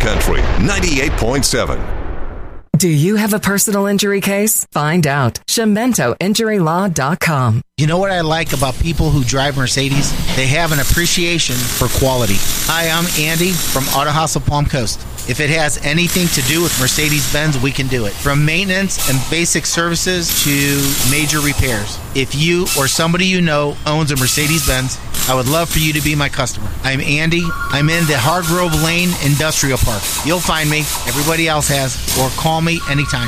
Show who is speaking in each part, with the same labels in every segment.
Speaker 1: Country 98.7.
Speaker 2: Do you have a personal injury case? Find out. ScimentoInjuryLaw.com.
Speaker 3: You know what I like about people who drive Mercedes? They have an appreciation for quality. Hi, I'm Andy from Auto House of Palm Coast. If it has anything to do with Mercedes-Benz, we can do it. From maintenance and basic services to major repairs. If you or somebody you know owns a Mercedes-Benz, I would love for you to be my customer. I'm Andy. I'm in the Hargrove Lane Industrial Park. You'll find me. Everybody else has. Or call me anytime.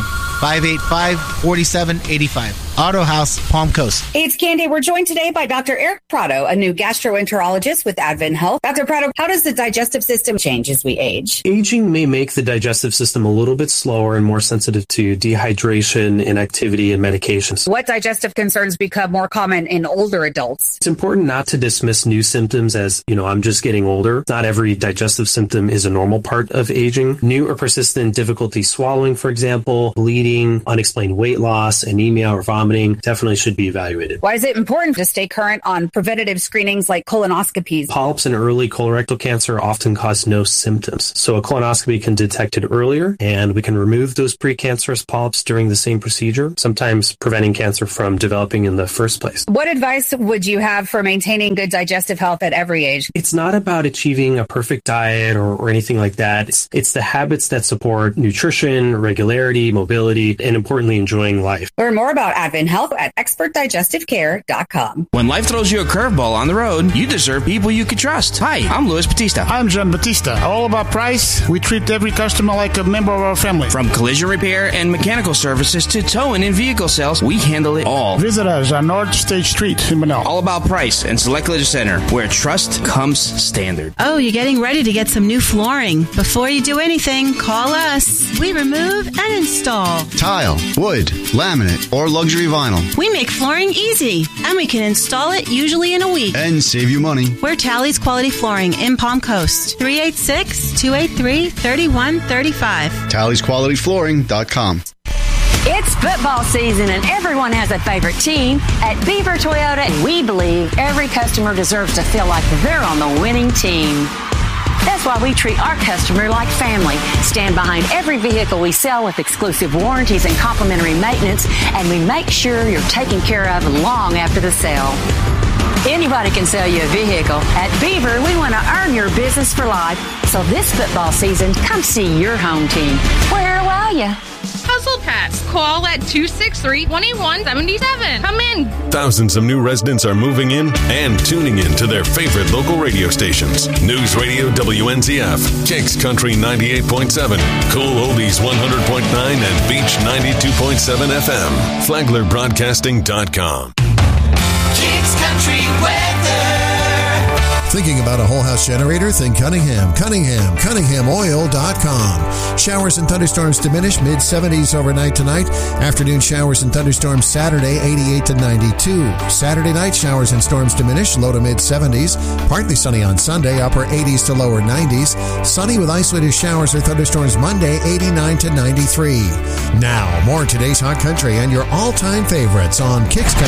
Speaker 3: 585-4785. Auto House, Palm Coast.
Speaker 4: Hey, it's Candy. We're joined today by Dr. Eric Prado, a new gastroenterologist with Advent Health. Dr. Prado, how does the digestive system change as we age?
Speaker 5: Aging may make the digestive system a little bit slower and more sensitive to dehydration, inactivity, and medications.
Speaker 4: What digestive concerns become more common in older adults?
Speaker 5: It's important not to dismiss new symptoms as, I'm just getting older. Not every digestive symptom is a normal part of aging. New or persistent difficulty swallowing, for example, bleeding, unexplained weight loss, anemia, or vomiting definitely should be evaluated.
Speaker 4: Why is it important to stay current on preventative screenings like colonoscopies?
Speaker 5: Polyps and early colorectal cancer often cause no symptoms. So a colonoscopy can detect it earlier, and we can remove those precancerous polyps during the same procedure, sometimes preventing cancer from developing in the first place.
Speaker 4: What advice would you have for maintaining good digestive health at every age?
Speaker 5: It's not about achieving a perfect diet or anything like that. It's the habits that support nutrition, regularity, mobility, and importantly, enjoying life.
Speaker 4: Learn more about Advent Health at expertdigestivecare.com.
Speaker 6: When life throws you a curveball on the road, you deserve people you can trust. Hi, I'm Luis Batista.
Speaker 7: I'm John Batista. All about price. We treat every customer like a member of our family.
Speaker 6: From collision repair and mechanical services to towing and vehicle sales, we handle it all.
Speaker 7: Visit us on North State Street in Manila.
Speaker 6: All about price and Select Collision Center, where trust comes standard.
Speaker 8: Oh, you're getting ready to get some new flooring. Before you do anything, call us. We remove and install
Speaker 9: tile, wood, laminate, or luxury vinyl.
Speaker 8: We make flooring easy, and we can install it usually in a week.
Speaker 9: And save you money.
Speaker 8: We're Tally's Quality Flooring in Palm Coast. 386-283-3135.
Speaker 9: TallysQualityFlooring.com.
Speaker 10: It's football season and everyone has a favorite team. At Beaver Toyota, we believe every customer deserves to feel like they're on the winning team. That's why we treat our customer like family, stand behind every vehicle we sell with exclusive warranties and complimentary maintenance, and we make sure you're taken care of long after the sale. Anybody can sell you a vehicle. At Beaver, we want to earn your business for life. So this football season, come see your home team. Where are you?
Speaker 11: Puzzle Pets. Call at 263-2177. Come in.
Speaker 1: Thousands of new residents are moving in and tuning in to their favorite local radio stations. News Radio WNZF, Kicks Country 98.7, Cool Oldies 100.9, and Beach 92.7 FM. FlaglerBroadcasting.com.
Speaker 12: Kicks Country Weather.
Speaker 13: Thinking about a whole house generator? Think Cunningham. CunninghamOil.com. Showers and thunderstorms diminish, mid-70s overnight tonight. Afternoon showers and thunderstorms Saturday, 88 to 92. Saturday night showers and storms diminish, low to mid-70s. Partly sunny on Sunday, upper 80s to lower 90s. Sunny with isolated showers or thunderstorms Monday, 89 to 93. Now, more today's Hot Country and your all-time favorites on Kicks Country.